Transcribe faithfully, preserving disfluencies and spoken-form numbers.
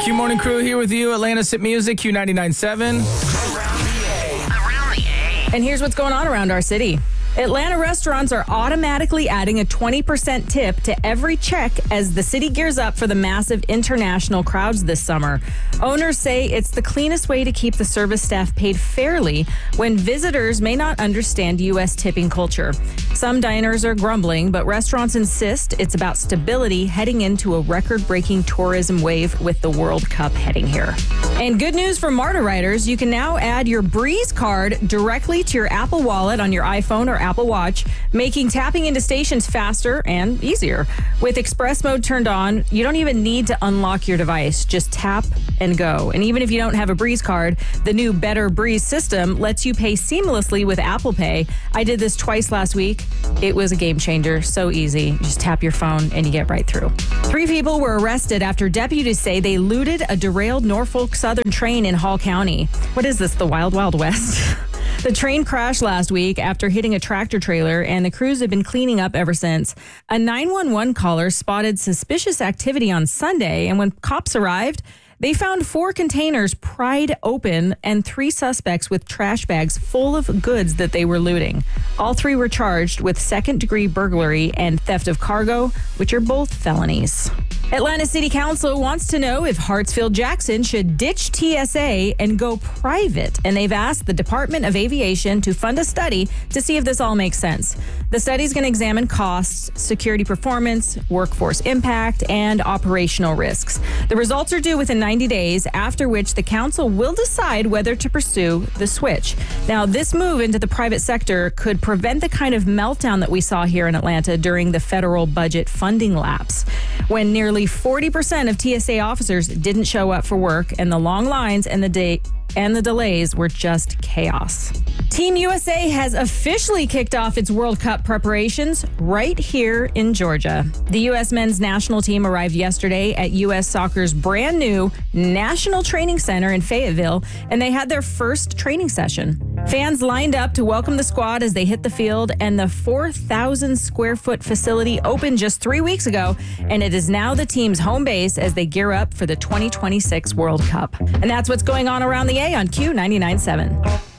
Q Morning Crew here with you. Atlanta Sit Music, Q ninety-nine point seven. And here's what's going on around our city. Atlanta restaurants are automatically adding a twenty percent tip to every check as the city gears up for the massive international crowds this summer. Owners say it's the cleanest way to keep the service staff paid fairly when visitors may not understand U S tipping culture. Some diners are grumbling, but restaurants insist it's about stability heading into a record-breaking tourism wave with the World Cup heading here. And good news for MARTA riders, you can now add your Breeze card directly to your Apple Wallet on your iPhone or Apple Watch, making tapping into stations faster and easier. With Express mode turned on, you don't even need to unlock your device. Just tap and go. And even if you don't have a Breeze card, the new Better Breeze system lets you pay seamlessly with Apple Pay. I did this twice last week. It was a game changer. So easy. You just tap your phone and you get right through. Three people were arrested after deputies say they looted a derailed Norfolk Southern train in Hall County. What is this, the Wild Wild West? The train crashed last week after hitting a tractor trailer, and the crews have been cleaning up ever since. A nine one one caller spotted suspicious activity on Sunday, and when cops arrived, they found four containers pried open and three suspects with trash bags full of goods that they were looting. All three were charged with second-degree burglary and theft of cargo, which are both felonies. Atlanta City Council wants to know if Hartsfield-Jackson should ditch T S A and go private, and they've asked the Department of Aviation to fund a study to see if this all makes sense. The study is going to examine costs, security performance, workforce impact, and operational risks. The results are due within ninety days, after which the council will decide whether to pursue the switch. Now, this move into the private sector could prevent the kind of meltdown that we saw here in Atlanta during the federal budget funding lapse, when nearly forty percent of T S A officers didn't show up for work, and the long lines and the day and the delays were just chaos. Team U S A has officially kicked off its World Cup preparations right here in Georgia. The U S men's national team arrived yesterday at U S Soccer's brand new National Training Center in Fayetteville, and they had their first training session. Fans lined up to welcome the squad as they hit the field, and the four thousand square foot facility opened just three weeks ago, and it is now the team's home base as they gear up for the twenty twenty-six World Cup. And that's what's going on around the A on Q ninety-nine point seven.